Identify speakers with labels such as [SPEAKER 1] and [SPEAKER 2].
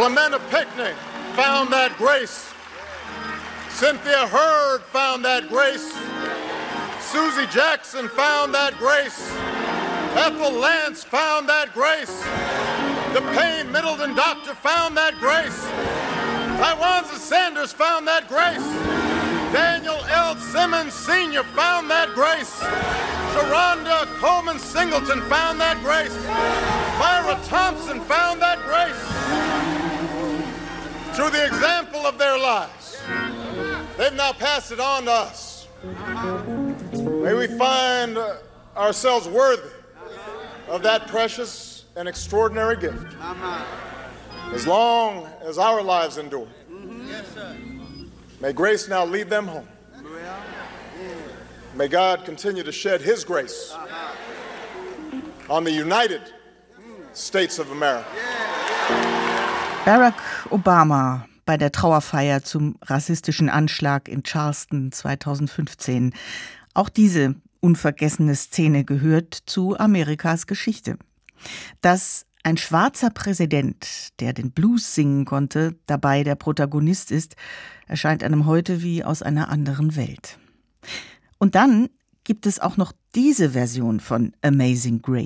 [SPEAKER 1] Clementa Pinckney found that grace. Cynthia Hurd found that grace. Susie Jackson found that grace. Ethel Lance found that grace. The Payne Middleton doctor found that grace. Tywanza Sanders found that grace. Daniel L. Simmons Sr. found that grace. Sharonda Coleman Singleton found that grace. Myra Thompson found that grace. Through the example of their lives, they've now passed it on to us. May we find ourselves worthy of that precious and extraordinary gift as long as our lives endure. May grace now lead them home. May God continue to shed His grace on the United States of America.
[SPEAKER 2] Barack Obama bei der Trauerfeier zum rassistischen Anschlag in Charleston 2015. Auch diese unvergessene Szene gehört zu Amerikas Geschichte. Dass ein schwarzer Präsident, der den Blues singen konnte, dabei der Protagonist ist, erscheint einem heute wie aus einer anderen Welt. Und dann gibt es auch noch diese Version von Amazing Grace.